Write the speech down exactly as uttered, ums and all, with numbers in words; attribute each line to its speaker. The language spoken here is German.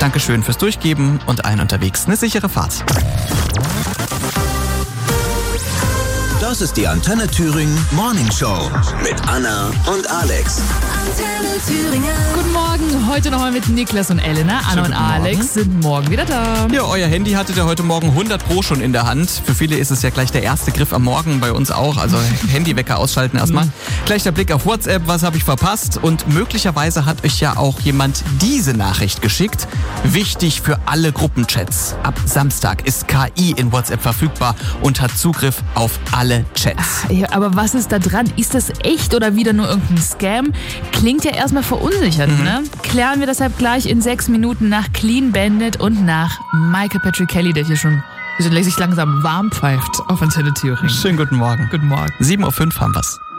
Speaker 1: Dankeschön fürs Durchgeben und allen unterwegs eine sichere Fahrt.
Speaker 2: Das ist die Antenne Thüringen Morning Show mit Anna und Alex.
Speaker 3: Antenne Thüringen.
Speaker 4: Guten Morgen, heute nochmal mit Niklas und Elena. Anna und Alex sind morgen wieder da.
Speaker 1: Ja, euer Handy hattet ihr heute Morgen hundert Pro schon in der Hand. Für viele ist es ja gleich der erste Griff am Morgen, bei uns auch. Also Handywecker ausschalten erstmal. Mhm. Gleich der Blick auf WhatsApp, was habe ich verpasst? Und möglicherweise hat euch ja auch jemand diese Nachricht geschickt. Wichtig für alle Gruppenchats. Ab Samstag ist K I in WhatsApp verfügbar und hat Zugriff auf alle Chats.
Speaker 4: Ja, aber was ist da dran? Ist das echt oder wieder nur irgendein Scam? Klingt ja erstmal verunsichert, mhm. ne? Klären wir deshalb gleich in sechs Minuten nach Clean Bandit und nach Michael Patrick Kelly, der hier schon sich langsam warm pfeift auf Antenne Thüringen.
Speaker 1: Schönen guten Morgen.
Speaker 4: Guten Morgen.
Speaker 1: sieben Uhr fünf haben wir's.